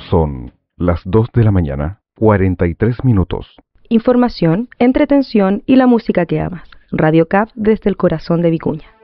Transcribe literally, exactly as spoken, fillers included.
Son las dos de la mañana, cuarenta y tres minutos. Información, entretención y la música que amas. Radio C A P desde el corazón de Vicuña.